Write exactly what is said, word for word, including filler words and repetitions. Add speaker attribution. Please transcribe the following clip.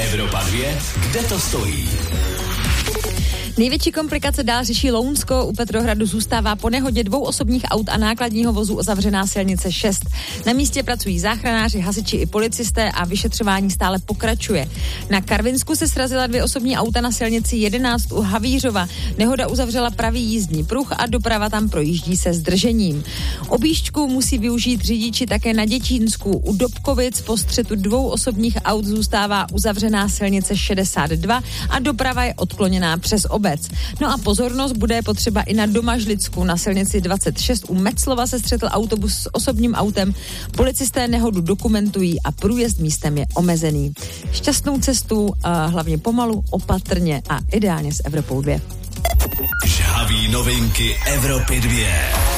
Speaker 1: Evropa dva, kde to stojí?
Speaker 2: Největší komplikace dál řeší Lounsko. U Petrohradu zůstává po nehodě dvou osobních aut a nákladního vozu uzavřená silnice šest. Na místě pracují záchranáři, hasiči i policisté a vyšetřování stále pokračuje. Na Karvinsku se srazila dvě osobní auta na silnici jedenáct u Havířova. Nehoda uzavřela pravý jízdní pruh a doprava tam projíždí se zdržením. Objížďku musí využít řidiči také na Děčínsku. U Dobkovic po střetu dvou osobních aut zůstává uzavřená silnice šedesát dva a doprava je odkloněná přes obec. No a pozornost bude potřeba i na Domažlicku. Na silnici dvacet šest u Metzlova se střetl autobus s osobním autem. Policisté nehodu dokumentují a průjezd místem je omezený. Šťastnou cestu, hlavně pomalu, opatrně a ideálně s Evropou dva.
Speaker 1: Žhaví novinky Evropy dva.